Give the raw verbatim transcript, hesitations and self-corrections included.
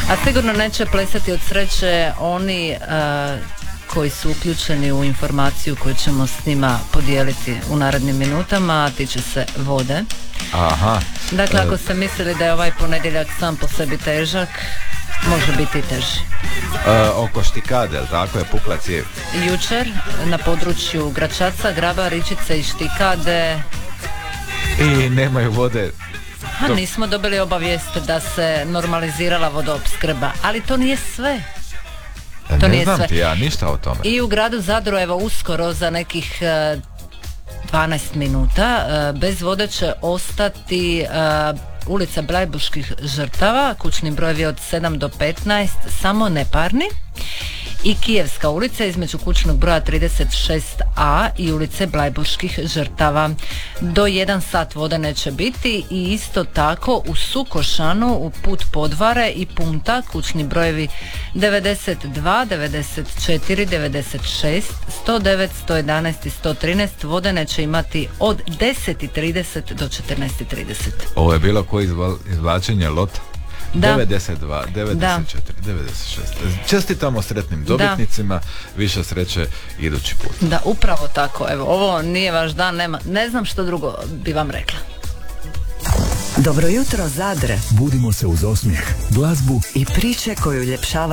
A sigurno neće plesati od sreće oni uh, koji su uključeni u informaciju koju ćemo s njima podijeliti u narednim minutama, a tiče se vode. Aha. Dakle, ako ste mislili da je ovaj ponedjeljak sam po sebi težak, može biti i teži. E, oko Štikade, jel tako je, pukla cijev? Jučer na području Gračaca, Graba, Ričice i Štikade. I nemaju vode. A nismo dobili obavijest da se normalizirala vodoopskrba, ali to nije sve. To ne nije znam sve. ti ja ništa o tome. I u gradu Zadru, evo uskoro za nekih uh, dvanaest minuta uh, bez vode će ostati uh, ulica Blajburških žrtava, kućni brojevi od sedam do petnaest, samo neparni, i Kijevska ulica između kućnog broja trideset šest a i ulice Blajburških žrtava. Do jedan sat vode neće biti i isto tako u Sukošanu u put Podvare i Punta kućni brojevi devedeset dva, devedeset četiri, devedeset šest, sto devet, sto jedanaest i sto trinaest vode neće imati od deset i trideset do četrnaest i trideset. Ovo je bilo koje izva, izvlačenje lota? Da. devedeset dva, devedeset četiri, da. devedeset šest. Čestitamo sretnim dobitnicima, da. Više sreće idući put. Da, upravo tako. Evo, ovo nije vaš dan, nema, ne znam što drugo bi vam rekla. Dobro jutro, Zadre. Budimo se uz osmijeh, glazbu i priče koju uljepšava